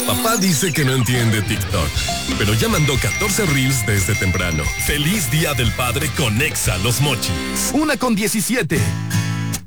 Papá dice que no entiende TikTok, pero ya mandó 14 reels desde temprano. Feliz Día del Padre con Exa Los Mochis. 1:17.